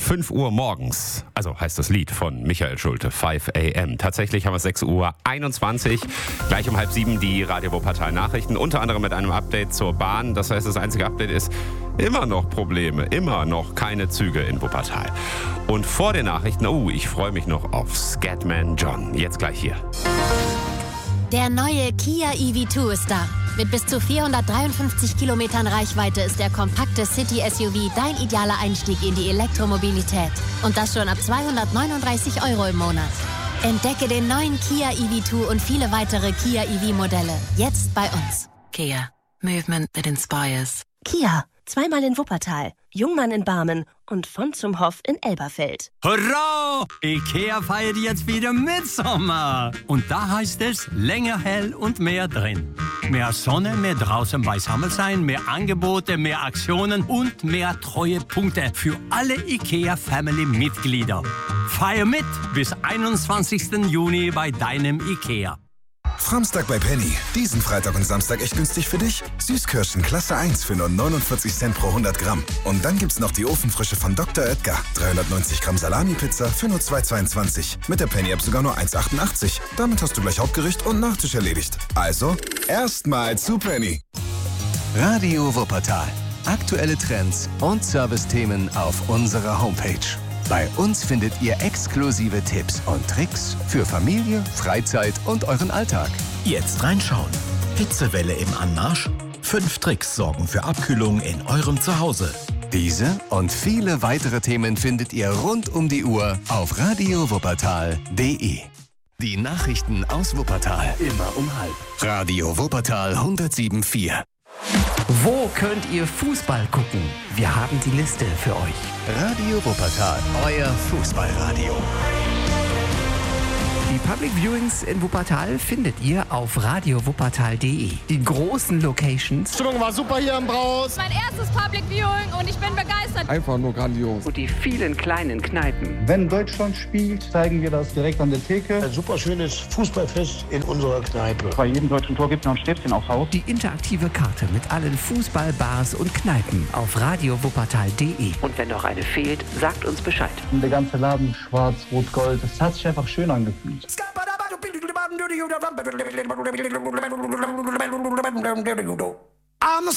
5 Uhr morgens. Also heißt das Lied von Michael Schulte, 5 a.m. Tatsächlich haben wir 6:21 Uhr. Gleich um 6:30 die Radio Wuppertal Nachrichten. Unter anderem mit einem Update zur Bahn. Das heißt, das einzige Update ist immer noch Probleme. Immer noch keine Züge in Wuppertal. Und vor den Nachrichten, ich freue mich noch auf Scatman John. Jetzt gleich hier. Der neue Kia EV2 ist da. Mit bis zu 453 Kilometern Reichweite ist der kompakte City-SUV dein idealer Einstieg in die Elektromobilität. Und das schon ab 239 € im Monat. Entdecke den neuen Kia EV2 und viele weitere Kia EV-Modelle. Jetzt bei uns. Kia. Movement that inspires. Kia. Zweimal in Wuppertal, Jungmann in Barmen und von zum Hof in Elberfeld. Hurra! Ikea feiert jetzt wieder Mitsommer. Und da heißt es länger hell und mehr drin. Mehr Sonne, mehr draußen beisammen sein, mehr Angebote, mehr Aktionen und mehr Treuepunkte für alle Ikea-Family-Mitglieder. Feier mit bis 21. Juni bei deinem Ikea. Framstag bei Penny. Diesen Freitag und Samstag echt günstig für dich. Süßkirschen Klasse 1 für nur 49 Cent pro 100 Gramm. Und dann gibt's noch die Ofenfrische von Dr. Oetker. 390 Gramm Salami-Pizza für nur 2,22. Mit der Penny-App sogar nur 1,88. Damit hast du gleich Hauptgericht und Nachtisch erledigt. Also, erstmal zu Penny. Radio Wuppertal. Aktuelle Trends und Servicethemen auf unserer Homepage. Bei uns findet ihr exklusive Tipps und Tricks für Familie, Freizeit und euren Alltag. Jetzt reinschauen. Hitzewelle im Anmarsch? 5 Tricks sorgen für Abkühlung in eurem Zuhause. Diese und viele weitere Themen findet ihr rund um die Uhr auf radiowuppertal.de. Die Nachrichten aus Wuppertal immer um 12:30. Radio Wuppertal 107,4. Wo könnt ihr Fußball gucken? Wir haben die Liste für euch. Radio Wuppertal, euer Fußballradio. Die Public Viewings in Wuppertal findet ihr auf radiowuppertal.de. Die großen Locations. Die Stimmung war super hier im Braus. Mein erstes Public Viewing und ich bin begeistert. Einfach nur grandios. Und die vielen kleinen Kneipen. Wenn Deutschland spielt, zeigen wir das direkt an der Theke. Ein super schönes Fußballfest in unserer Kneipe. Bei jedem deutschen Tor gibt es noch ein Stäbchen aufs Haus. Die interaktive Karte mit allen Fußballbars und Kneipen auf radiowuppertal.de. Und wenn noch eine fehlt, sagt uns Bescheid. Und der ganze Laden schwarz, rot, gold. Das hat sich einfach schön angefühlt. I'm